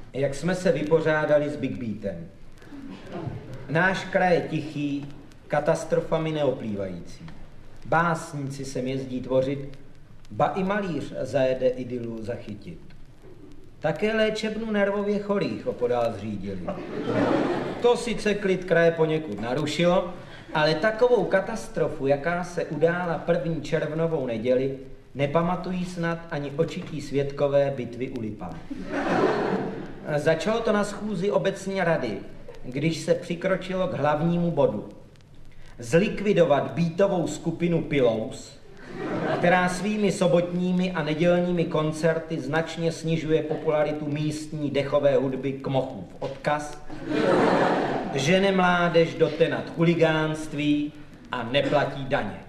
jak jsme se vypořádali s Big Beatem. Náš kraj je tichý, katastrofami neoplývající. Básníci sem jezdí tvořit, ba i malíř zajede idylu zachytit. Také léčebnu nervově chorých opodál zřídili. To sice klid kraje poněkud narušilo, ale takovou katastrofu, jaká se udála 1. červnovou neděli, nepamatují snad ani očití svědkové bitvy u Lipa. Začalo to na schůzi obecní rady, když se přikročilo k hlavnímu bodu. Zlikvidovat beatovou skupinu Pillows, která svými sobotními a nedělními koncerty značně snižuje popularitu místní dechové hudby Kmochův odkaz, žene mládež do tenat chuligánství a neplatí daně.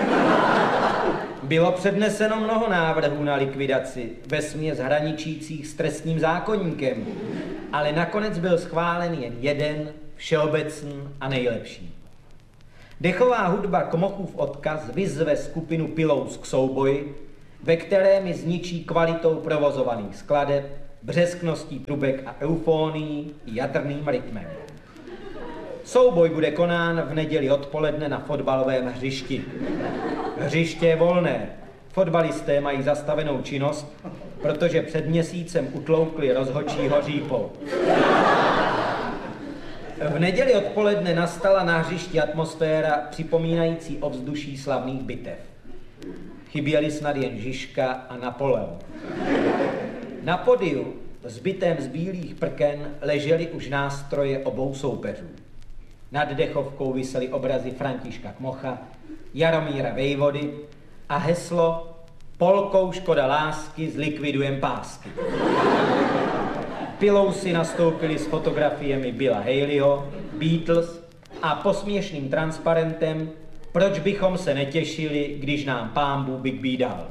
Bylo předneseno mnoho návrhů na likvidaci, vesměs hraničících s trestním zákoníkem, ale nakonec byl schválen jen jeden, všeobecný a nejlepší. Dechová hudba Kmochův odkaz vyzve skupinu Pillows k souboji, ve kterém ji zničí kvalitou provozovaných skladeb, břeskností trubek a eufonií i jadrným rytmem. Souboj bude konán v neděli odpoledne na fotbalovém hřišti. Hřiště je volné, fotbalisté mají zastavenou činnost, protože před měsícem utloukli rozhodčího řípou. V neděli odpoledne nastala na hřišti atmosféra připomínající ovzduší slavných bitev. Chyběli snad jen Žižka a Napoleon. Na podiu, zbytém z bílých prken, ležely už nástroje obou soupeřů. Nad dechovkou visely obrazy Františka Kmocha, Jaromíra Vejvody a heslo Polkou škoda lásky, zlikvidujem pásky. Pillowsi nastoupili s fotografiemi Billa Haleyho, Beatles a posměšným transparentem Proč bychom se netěšili, když nám Pán Bůh Big Beat dal.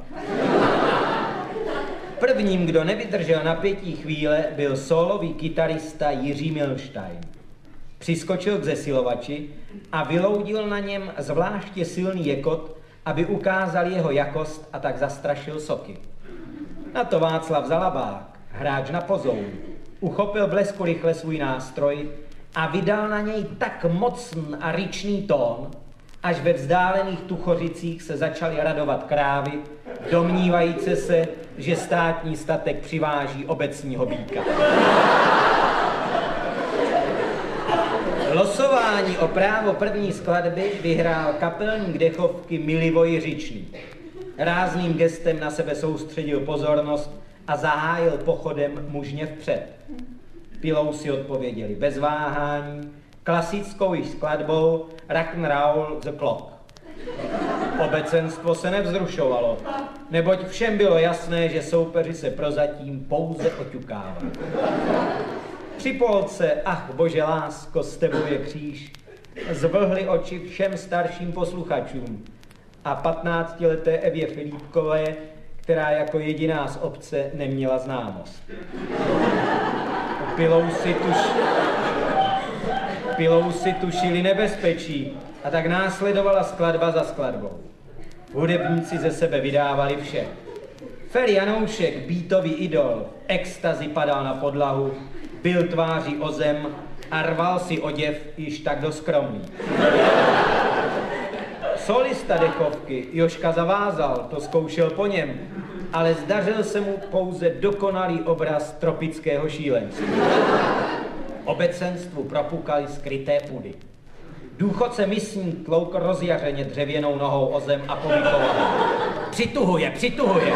Prvním, kdo nevydržel napětí chvíle, byl sólový kytarista Jiří Milstein. Přiskočil k zesilovači a vyloudil na něm zvláště silný jekot, aby ukázal jeho jakost a tak zastrašil soky. Na to Václav Zalabák, hráč na pozoun, uchopil blesku rychle svůj nástroj a vydal na něj tak mocný a ryčný tón, až ve vzdálených Tuchořicích se začaly radovat krávy, domnívajíce se, že státní statek přiváží obecního býka. Losování o právo první skladby vyhrál kapelník dechovky Milivoj Řičný. Rázným gestem na sebe soustředil pozornost a zahájil pochodem mužně vpřed. Pillowsi odpověděli bez váhání, klasickou již skladbou Rock'n'Roll the Clock. Obecenstvo se nevzrušovalo, neboť všem bylo jasné, že soupeři se prozatím pouze oťukávají. Při polce Ach bože lásko, s tebou je kříž zvlhly oči všem starším posluchačům a 15leté Evě Filipkové, která jako jediná z obce neměla známost. Pillowsi tušili nebezpečí a tak následovala skladba za skladbou. Hudebníci ze sebe vydávali vše. Feri Janoušek, beatový idol, v extazi padal na podlahu, bil tváří o zem a rval si oděv již tak dost skromný. Solista dechovky Jožka Zavázal to zkoušel po něm, ale zdařil se mu pouze dokonalý obraz tropického šílenství. Obecenstvu propukali skryté pudy. Důchodce misník tloukl rozjařeně dřevěnou nohou o zem a povykoval. Přituhuje, přituhuje.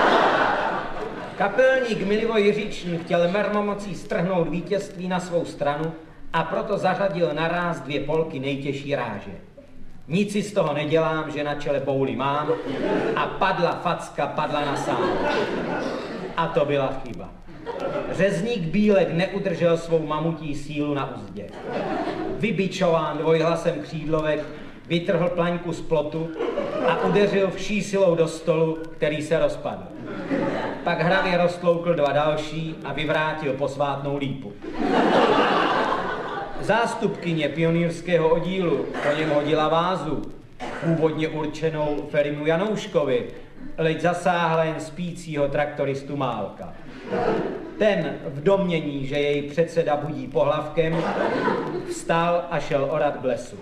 Kapelník Milivoj Jiříčný chtěl mermomocí strhnout vítězství na svou stranu a proto zařadil naráz 2 polky nejtěžší ráže. Nic si z toho nedělám, že na čele bouli mám a padla facka, padla na sám. A to byla chyba. Řezník Bílek neudržel svou mamutí sílu na uzdě. Vybičován dvojhlasem křídlovek, vytrhl plaňku z plotu a udeřil vší silou do stolu, který se rozpadl. Pak hravě roztloukl 2 další a vyvrátil posvátnou lípu. Zástupkyně pionýrského oddílu po něm hodila vázu, původně určenou Ferimu Janouškovi, leč zasáhla jen spícího traktoristu Málka. Ten v domnění, že jej předseda budí pohlavkem, vstal a šel orat k lesu.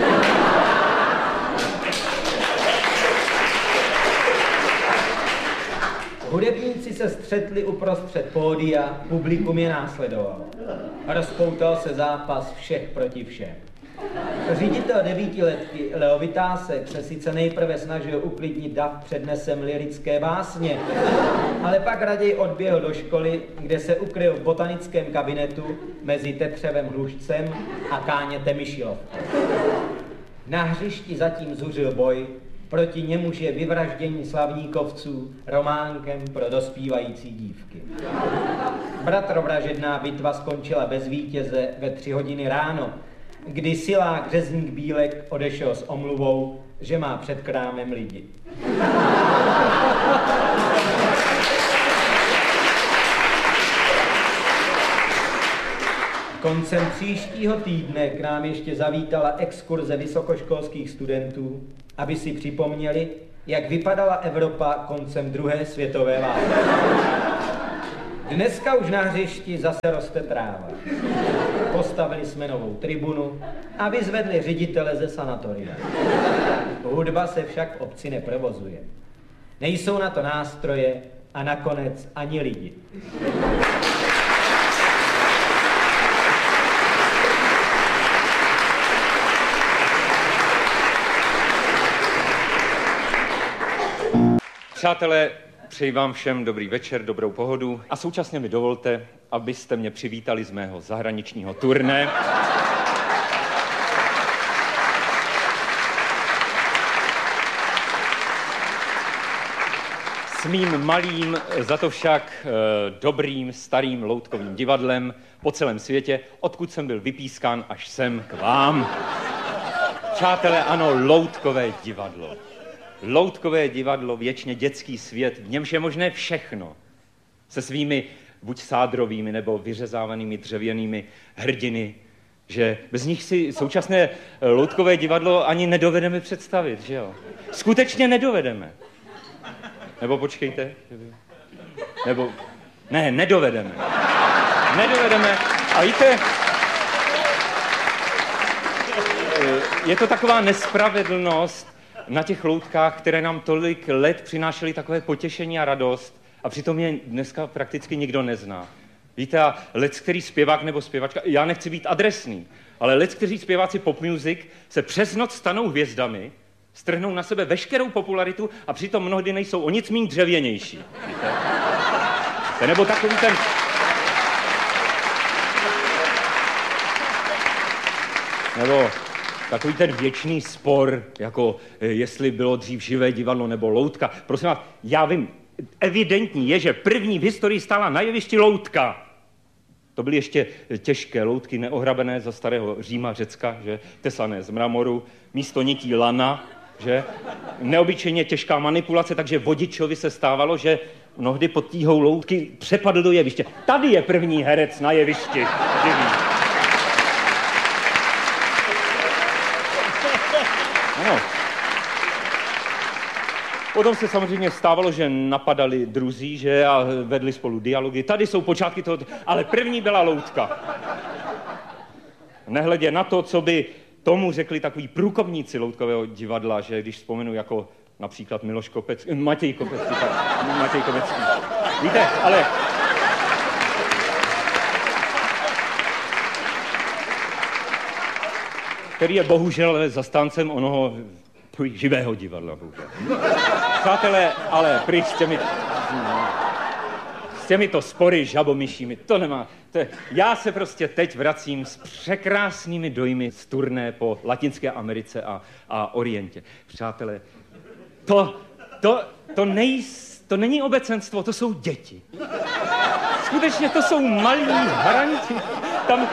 Hudebníci se střetli uprostřed pódia, publikum je následovalo. Rozpoutal se zápas všech proti všem. Ředitel 9letky Leo Vytásek se sice nejprve snažil uklidnit dav přednesem lyrické básně, ale pak raději odběhl do školy, kde se ukryl v botanickém kabinetu mezi Tetřevem Hlušcem a Kánětem Myšilovkou. Na hřišti zatím zuřil boj, proti němuž je vyvraždění slavníkovců románkem pro dospívající dívky. Bratrovražedná bitva skončila bez vítěze ve 3 hodiny ráno, kdy silák řezník Bílek odešel s omluvou, že má před krámem lidi. Koncem příštího týdne k nám ještě zavítala exkurze vysokoškolských studentů, aby si připomněli, jak vypadala Evropa koncem druhé světové války. Dneska už na hřišti zase roste tráva. Postavili jsme novou tribunu a vyzvedli ředitele ze sanatoria. Hudba se však v obci neprovozuje. Nejsou na to nástroje a nakonec ani lidi. Přátelé, přeji vám všem dobrý večer, dobrou pohodu a současně mi dovolte, abyste mě přivítali z mého zahraničního turné. S mým malým, za to však dobrým, starým loutkovým divadlem po celém světě, odkud jsem byl vypískán až sem k vám. Přátelé, ano, loutkové divadlo. Loutkové divadlo, věčně dětský svět, v němž je možné všechno. Se svými buď sádrovými nebo vyřezávanými dřevěnými hrdiny, že bez nich si současné loutkové divadlo ani nedovedeme představit, že jo? Skutečně nedovedeme. Nebo počkejte. Nebo... Ne, nedovedeme. Nedovedeme. A víte, je to taková nespravedlnost na těch loutkách, které nám tolik let přinášely takové potěšení a radost, a přitom je dneska prakticky nikdo nezná. Víte, a leckterý zpěvák nebo zpěvačka, já nechci být adresný, ale leckteří zpěváci pop music se přes noc stanou hvězdami, strhnou na sebe veškerou popularitu a přitom mnohdy nejsou o nic méně dřevěnější. Víte? Nebo takový ten... Nebo takový ten věčný spor, jako jestli bylo dřív živé divadlo nebo loutka. Prosím vás, já vím, evidentní je, že první v historii stála na jevišti loutka. To byly ještě těžké loutky, neohrabené za starého Říma, Řecka, že? Tesané z mramoru, místo nití lana, že? Neobyčejně těžká manipulace, takže vodičovi se stávalo, že mnohdy pod tíhou loutky přepadl do jeviště. Tady je první herec na jevišti. Ano. Potom se samozřejmě stávalo, že napadali druzí, že, a vedli spolu dialogy. Tady jsou počátky toho, ale první byla loutka. Nehledě na to, co by tomu řekli takový průkopníci loutkového divadla, že když vzpomenu jako například Matěj Kopecký. Víte, ale... který je bohužel zastáncem onoho živého divadla. Přátelé, ale pryč s těmito spory žabomyšími, to nemá. Já se prostě teď vracím s překrásnými dojmy z turné po Latinské Americe a Orientě. Přátelé, to není obecenstvo, to jsou děti. Skutečně to jsou malí hranti. Tam,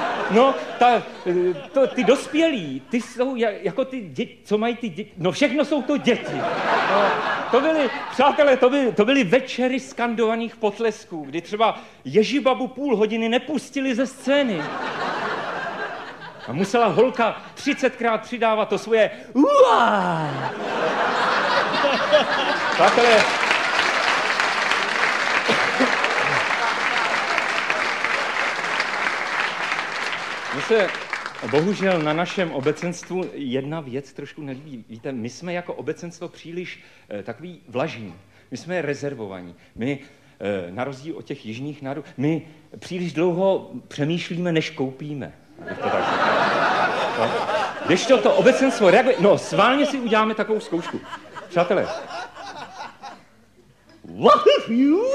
ty dospělí, ty jsou jako ty děti, co mají ty děti, no všechno jsou to děti. No, to byly, přátelé, to byly večery skandovaných potlesků, kdy třeba Ježibabu půl hodiny nepustili ze scény. A musela holka 30krát přidávat to svoje uá. Mně se bohužel na našem obecenstvu jedna věc trošku nelíbí. Víte, my jsme jako obecenstvo příliš takový vlažní. My jsme rezervovaní. My, na rozdíl od těch jižních národů, my příliš dlouho přemýšlíme, než koupíme. To tak no. Když to obecenstvo reaguje... No, sválně si uděláme takovou zkoušku. Přátelé. What if you...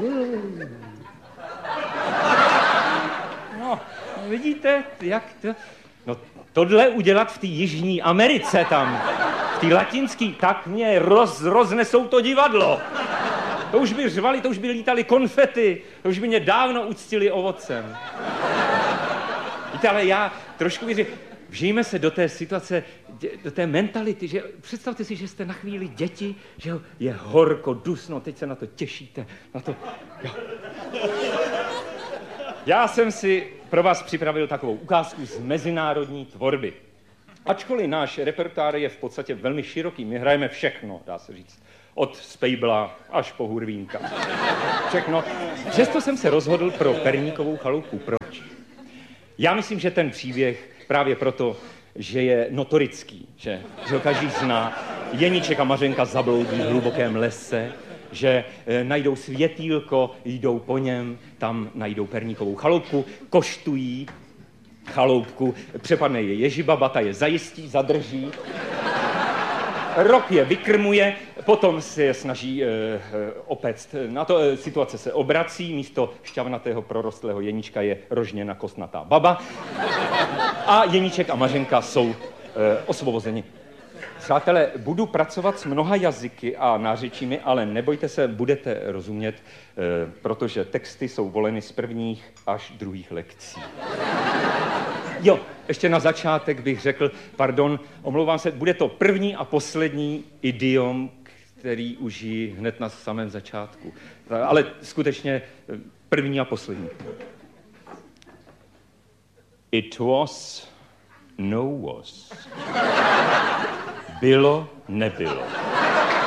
No, vidíte, jak to... No, tohle udělat v té Jižní Americe tam, v té latinský, tak mě roznesou to divadlo. To už by řvali, to už by lítali konfety, to už by mě dávno uctili ovocem. Víte, ale já trošku věřím, vžijme se do té situace, do té mentality, že představte si, že jste na chvíli děti, že je horko, dusno, teď se na to těšíte, na to... Já jsem si pro vás připravil takovou ukázku z mezinárodní tvorby. Ačkoliv náš repertoár je v podstatě velmi široký, my hrajeme všechno, dá se říct. Od Spejbla až po Hurvínka. Všechno. Přesto jsem se rozhodl pro Perníkovou chalupu. Proč? Já myslím, že ten příběh právě proto, že je notorický, že ho každý zná. Jeníček a Mařenka zabloudí v hlubokém lese, že najdou světýlko, jdou po něm, tam najdou Perníkovou chaloupku, koštují chaloupku, přepadne je Ježibaba, ta je zajistí, zadrží, rok je vykrmuje, potom se je snaží opéct. Na to situace se obrací, místo šťavnatého prorostlého Jeníčka je rožněna kostnatá baba a Jeníček a Mařenka jsou osvobozeni. Přátelé, budu pracovat s mnoha jazyky a nářečími, ale nebojte se, budete rozumět, protože texty jsou voleny z prvních až druhých lekcí. Jo, ještě na začátek bych řekl, pardon, omlouvám se, bude to první a poslední idiom, který užiji hned na samém začátku. Ale skutečně první a poslední. It was, no was. Bylo, nebylo.